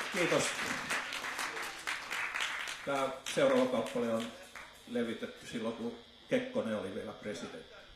Kiitos. Tämä seuraava kappale on levitetty silloin, kun Kekkonen oli vielä presidentti.